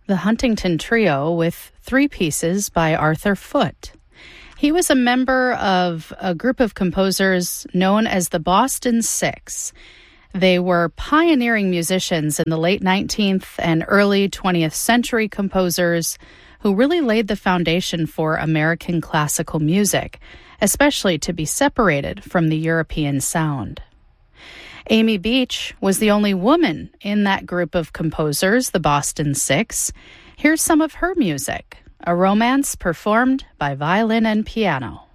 the Huntington Trio with 3 pieces by Arthur Foote. He was a member of a group of composers known as the Boston Six. They were pioneering musicians in the late 19th and early 20th century composers who really laid the foundation for American classical music, especially to be separated from the European sound. Amy Beach was the only woman in that group of composers, the Boston Six. Here's some of her music, A Romance performed by violin and piano.